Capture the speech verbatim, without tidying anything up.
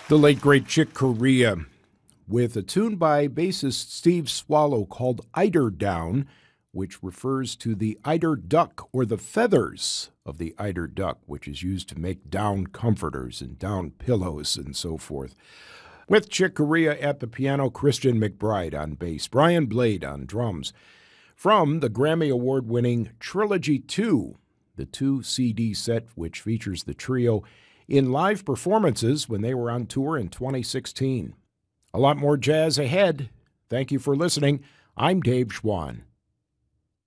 The late, great Chick Corea with a tune by bassist Steve Swallow called Eider Down, which refers to the eider duck or the feathers of the eider duck, which is used to make down comforters and down pillows and so forth. With Chick Corea at the piano, Christian McBride on bass, Brian Blade on drums. From the Grammy Award-winning Trilogy two, the two C D set which features the trio in live performances when they were on tour in twenty sixteen. A lot more jazz ahead. Thank you for listening. I'm Dave Schwann.